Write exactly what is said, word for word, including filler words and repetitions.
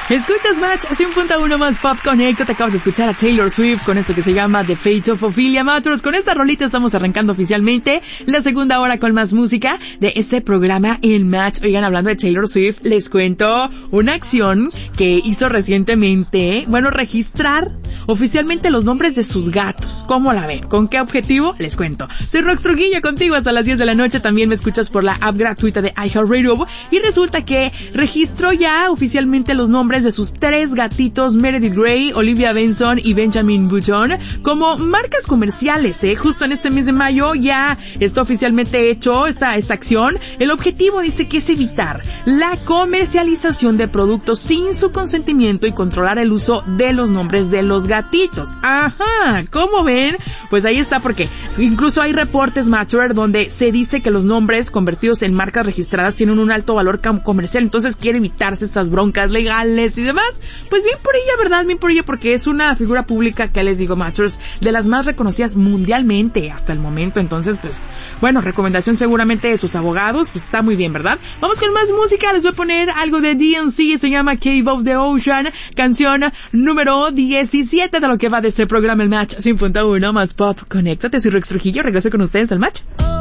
Escuchas Match, hace un punto uno más Pop Connect. Te acabas de escuchar a Taylor Swift con esto que se llama The Fate of Ophelia Matters. Con esta rolita estamos arrancando oficialmente la segunda hora con más música de este programa en Match. Oigan, hablando de Taylor Swift, les cuento una acción que hizo recientemente. Bueno, registrar oficialmente los nombres de sus gatos. ¿Cómo la ven? ¿Con qué objetivo? Les cuento. Soy Rox Trujillo contigo hasta las diez de la noche. También me escuchas por la app gratuita de iHeartRadio. Y resulta que registró ya oficialmente los nombres de sus tres gatitos, Meredith Grey, Olivia Benson y Benjamin Button, como marcas comerciales, ¿eh? Justo en este mes de mayo ya está oficialmente hecho esta, esta acción. El objetivo dice que es evitar la comercialización de productos sin su consentimiento y controlar el uso de los nombres de los gatitos. Ajá, ¿cómo ven? Pues ahí está, porque incluso hay reportes, Matter, donde se dice que los nombres convertidos en marcas registradas tienen un alto valor comercial, entonces quiere evitarse estas broncas legales y demás. Pues bien por ella, ¿verdad? Bien por ella, porque es una figura pública que les digo, Matters, de las más reconocidas mundialmente hasta el momento. Entonces, pues, bueno, recomendación seguramente de sus abogados, pues está muy bien, ¿verdad? Vamos con más música, les voy a poner algo de D N C, se llama Cave of the Ocean, canción número diecisiete de lo que va de este programa, el Match cien punto uno más Pop. Conéctate, soy Rox Trujillo, regreso con ustedes al Match.